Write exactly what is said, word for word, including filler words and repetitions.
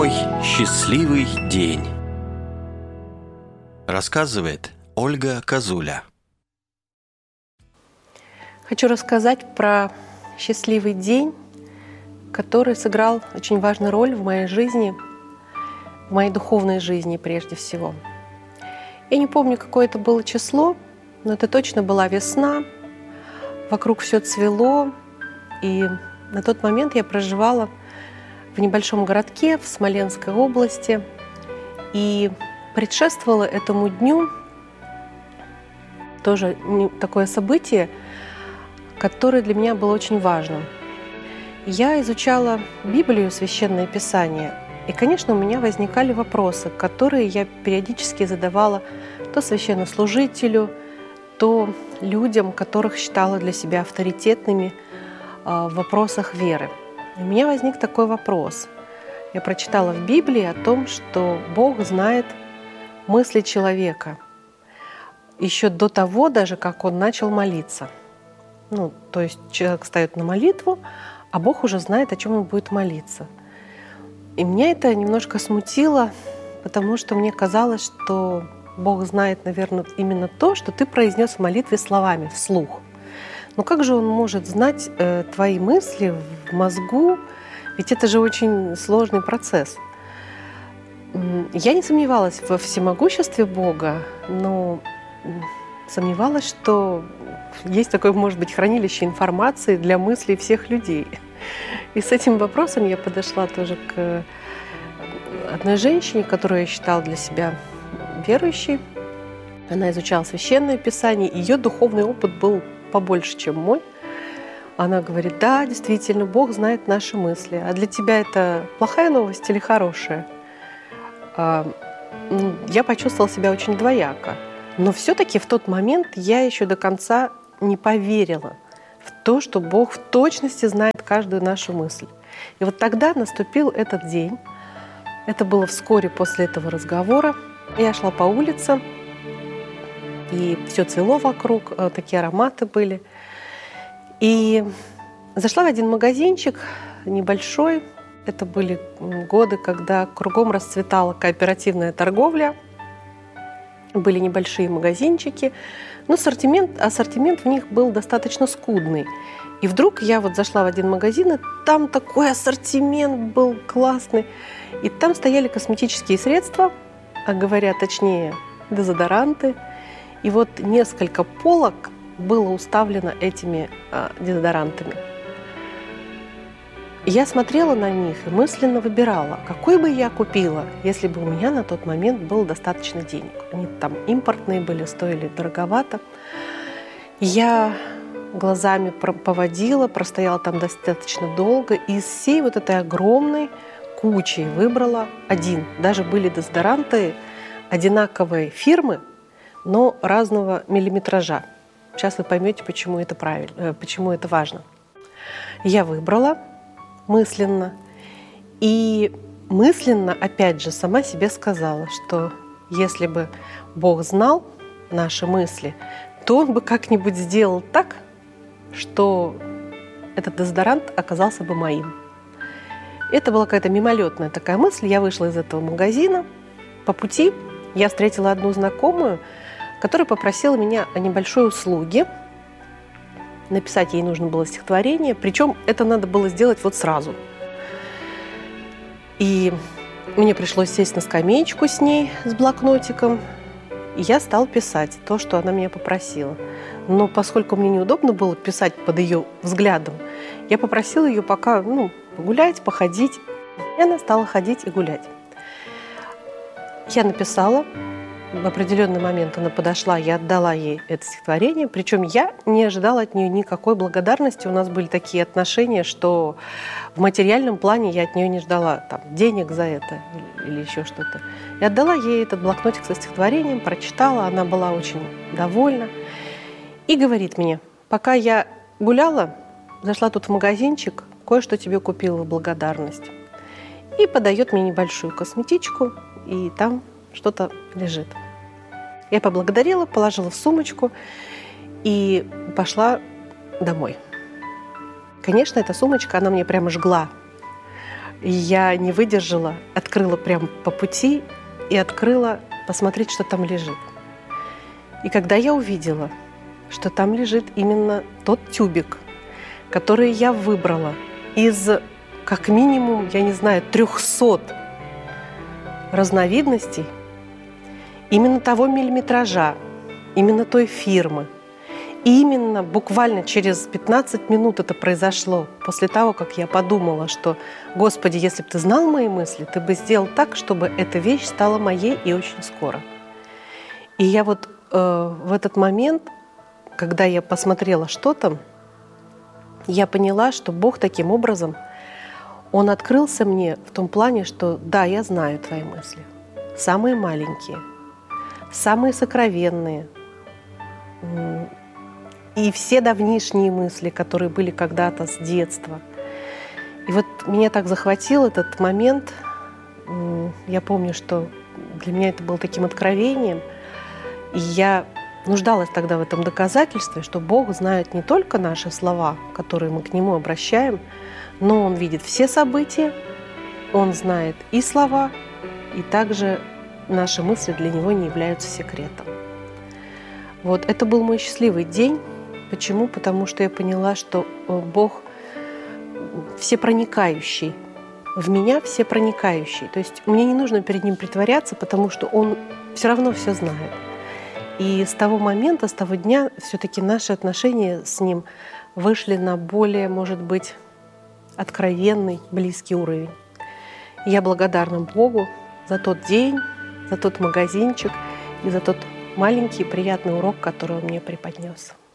Мой счастливый день. Рассказывает Ольга Козуля. Хочу рассказать про счастливый день, который сыграл очень важную роль в моей жизни, в моей духовной жизни прежде всего. Я не помню, какое это было число, но это точно была весна, вокруг все цвело, и на тот момент я проживала в небольшом городке в Смоленской области, и предшествовало этому дню тоже такое событие, которое для меня было очень важным. Я изучала Библию, Священное Писание, и, конечно, у меня возникали вопросы, которые я периодически задавала то священнослужителю, то людям, которых считала для себя авторитетными в вопросах веры. У меня возник такой вопрос. Я прочитала в Библии о том, что Бог знает мысли человека еще до того даже, как он начал молиться. Ну, то есть человек встает на молитву, а Бог уже знает, о чем он будет молиться. И меня это немножко смутило, потому что мне казалось, что Бог знает, наверное, именно то, что ты произнес в молитве словами, вслух. Но как же Он может знать э, твои мысли в мозгу? Ведь это же очень сложный процесс. Я не сомневалась во всемогуществе Бога, но сомневалась, что есть такое, может быть, хранилище информации для мыслей всех людей. И с этим вопросом я подошла тоже к одной женщине, которую я считала для себя верующей. Она изучала Священное Писание, ее духовный опыт был побольше, чем мой. Она говорит: да, действительно, Бог знает наши мысли. А для тебя это плохая новость или хорошая? Я почувствовала себя очень двояко. Но все-таки в тот момент я еще до конца не поверила в то, что Бог в точности знает каждую нашу мысль. И вот тогда наступил этот день. Это было вскоре после этого разговора. Я шла по улице, и все цвело вокруг, такие ароматы были. И зашла в один магазинчик небольшой. Это были годы, когда кругом расцветала кооперативная торговля. Были небольшие магазинчики, но ассортимент, ассортимент в них был достаточно скудный. И вдруг я вот зашла в один магазин, и там такой ассортимент был классный. И там стояли косметические средства, а говоря точнее, дезодоранты. И вот несколько полок было уставлено этими а, дезодорантами. Я смотрела на них и мысленно выбирала, какой бы я купила, если бы у меня на тот момент было достаточно денег. Они там импортные были, стоили дороговато. Я глазами поводила, простояла там достаточно долго, и из всей вот этой огромной кучи выбрала один. Даже были дезодоранты одинаковой фирмы, но разного миллиметража. Сейчас вы поймете, почему это правильно, почему это важно. Я выбрала мысленно. И мысленно, опять же, сама себе сказала, что если бы Бог знал наши мысли, то Он бы как-нибудь сделал так, что этот дезодорант оказался бы моим. Это была какая-то мимолетная такая мысль. Я вышла из этого магазина. По пути я встретила одну знакомую, которая попросила меня о небольшой услуге. Написать ей нужно было стихотворение, причем это надо было сделать вот сразу. И мне пришлось сесть на скамеечку с ней, с блокнотиком, и я стала писать то, что она меня попросила. Но поскольку мне неудобно было писать под ее взглядом, я попросила ее пока ну, погулять, походить, и она стала ходить и гулять. Я написала. В определенный момент она подошла, я отдала ей это стихотворение, причем я не ожидала от нее никакой благодарности. У нас были такие отношения, что в материальном плане я от нее не ждала там, денег за это или, или еще что-то. Я отдала ей этот блокнотик со стихотворением, прочитала, она была очень довольна и говорит мне: пока я гуляла, зашла тут в магазинчик, кое-что тебе купила в благодарность. И подает мне небольшую косметичку, и там что-то лежит. Я поблагодарила, положила в сумочку и пошла домой. Конечно, эта сумочка, она мне прямо жгла. И я не выдержала, открыла прямо по пути и открыла посмотреть, что там лежит. И когда я увидела, что там лежит именно тот тюбик, который я выбрала из, как минимум, я не знаю, трехсот разновидностей, именно того миллиметража, именно той фирмы. И именно буквально через пятнадцать минут это произошло, после того, как я подумала, что, Господи, если бы ты знал мои мысли, ты бы сделал так, чтобы эта вещь стала моей и очень скоро. И я вот э, в этот момент, когда я посмотрела, что там, я поняла, что Бог таким образом, Он открылся мне в том плане, что да, я знаю твои мысли. Самые маленькие, самые сокровенные, и все давнишние мысли, которые были когда-то с детства. И вот меня так захватил этот момент. Я помню, что для меня это было таким откровением. И я нуждалась тогда в этом доказательстве, что Бог знает не только наши слова, которые мы к Нему обращаем, но Он видит все события, Он знает и слова, и также наши мысли для Него не являются секретом. Вот это был мой счастливый день. Почему? Потому что я поняла, что Бог всепроникающий, в меня всепроникающий. То есть мне не нужно перед Ним притворяться, потому что Он все равно все знает. И с того момента, с того дня все-таки наши отношения с Ним вышли на более, может быть, откровенный, близкий уровень. И я благодарна Богу за тот день, за тот магазинчик и за тот маленький приятный урок, который Он мне преподнес.